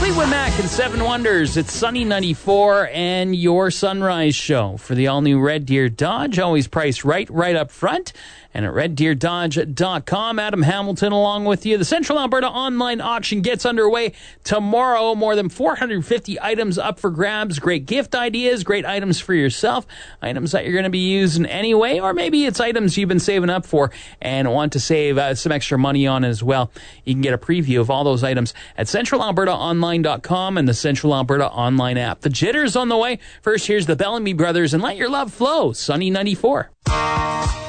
Fleetwood Mac and Seven Wonders. It's Sunny 94 and your Sunrise Show for the all-new Red Deer Dodge. Always priced right up front. And at reddeerdodge.com, Adam Hamilton along with you. The Central Alberta online auction gets underway tomorrow. More than 450 items up for grabs. Great gift ideas, great items for yourself, items that you're going to be using anyway, or maybe it's items you've been saving up for and want to save some extra money on as well. You can get a preview of all those items at centralalbertaonline.com and the Central Alberta online app. The Jitter's on the way. First, here's the Bellamy Brothers and Let Your Love Flow, Sunny 94.